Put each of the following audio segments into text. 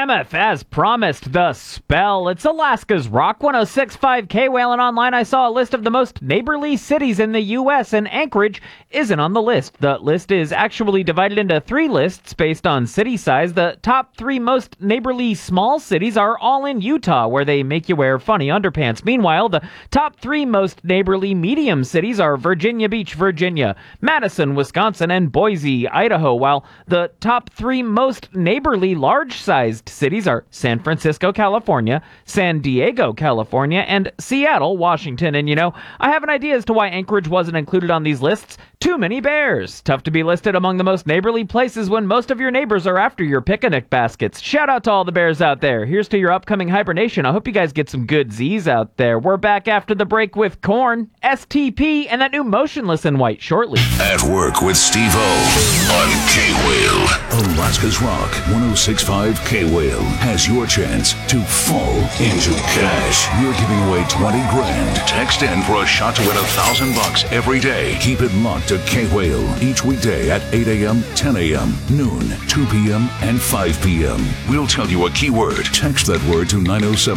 Mammoth, as promised, the spell. It's Alaska's Rock 106.5 K-Whale, and online I saw a list of the most neighborly cities in the U.S., and Anchorage isn't on the list. The list is actually divided into three lists based on city size. The top three most neighborly small cities are all in Utah, where they make you wear funny underpants. Meanwhile, the top three most neighborly medium cities are Virginia Beach, Virginia, Madison, Wisconsin, and Boise, Idaho, while the top three most neighborly large-sized cities are San Francisco, California, San Diego, California, and Seattle, Washington. And I have an idea as to why Anchorage wasn't included on these lists. Too many bears. Tough to be listed among the most neighborly places when most of your neighbors are after your picnic baskets. Shout out to all the bears out there. Here's to your upcoming hibernation. I hope you guys get some good Z's out there. We're back after the break with Korn, STP, and that new Motionless in White shortly. At Work with Steve-O on K-Whale. Alaska's Rock 106.5 K-Whale has your chance to fall into cash. We're giving away 20 grand. Text in for a shot to win $1,000 every day. Keep it locked to K-Whale each weekday at 8 a.m., 10 a.m., noon, 2 p.m., and 5 p.m. We'll tell you a keyword. Text that word to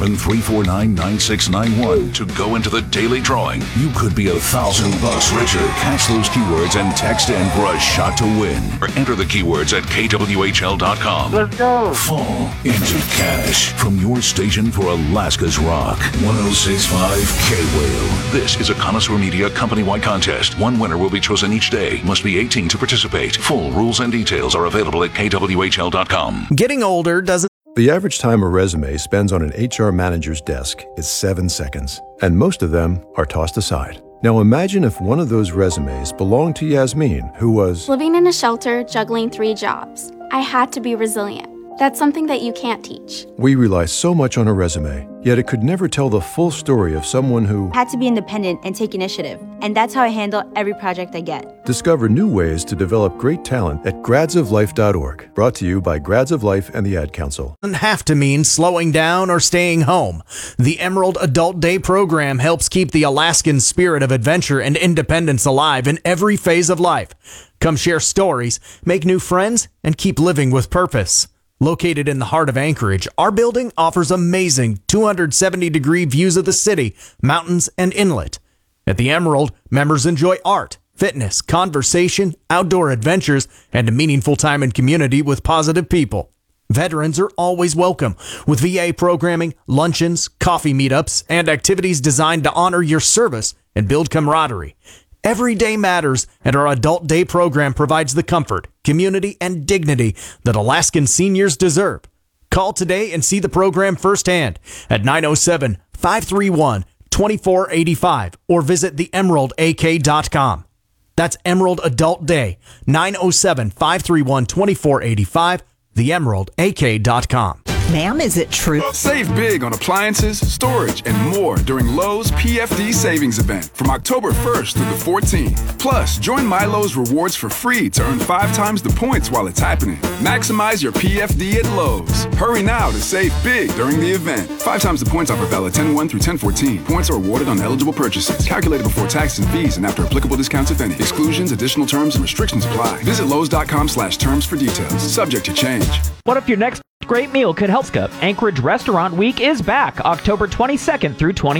907-349-9691 to go into the daily drawing. You could be $1,000 richer. Catch those keywords and text in for a shot to win. Or enter the keywords at kwhl.com. Let's go. Fall into cash from your station for Alaska's Rock 106.5 K-Whale. This is a Connoisseur Media company-wide contest. One winner will be chosen each day. Must be 18 to participate. Full rules and details are available at kwhl.com. Getting older doesn't... The average time a resume spends on an HR manager's desk is 7 seconds, and most of them are tossed aside. Now imagine if one of those resumes belonged to Yasmin, who was living in a shelter, juggling 3 jobs. I had to be resilient. That's something that you can't teach. We rely so much on a resume, yet it could never tell the full story of someone who had to be independent and take initiative. And that's how I handle every project I get. Discover new ways to develop great talent at gradsoflife.org. Brought to you by Grads of Life and the Ad Council. Doesn't have to mean slowing down or staying home. The Emerald Adult Day program helps keep the Alaskan spirit of adventure and independence alive in every phase of life. Come share stories, make new friends, and keep living with purpose. Located in the heart of Anchorage, our building offers amazing 270-degree views of the city, mountains, and inlet. At the Emerald, members enjoy art, fitness, conversation, outdoor adventures, and a meaningful time in community with positive people. Veterans are always welcome with VA programming, luncheons, coffee meetups, and activities designed to honor your service and build camaraderie. Every day matters, and our Adult Day program provides the comfort, community, and dignity that Alaskan seniors deserve. Call today and see the program firsthand at 907-531-2485 or visit theemeraldak.com. That's Emerald Adult Day, 907-531-2485, theemeraldak.com. Ma'am, is it true? Save big on appliances, storage, and more during Lowe's PFD Savings Event from October 1st through the 14th. Plus, join MyLowe's Rewards for free to earn 5 times the points while it's happening. Maximize your PFD at Lowe's. Hurry now to save big during the event. 5 times the points offer valid 10/1 through 10/14. Points are awarded on eligible purchases. Calculated before taxes and fees and after applicable discounts, if any. Exclusions, additional terms, and restrictions apply. Visit Lowe's.com/terms for details. Subject to change. What if your next great meal could help? Anchorage Restaurant Week is back October 22nd through 20th.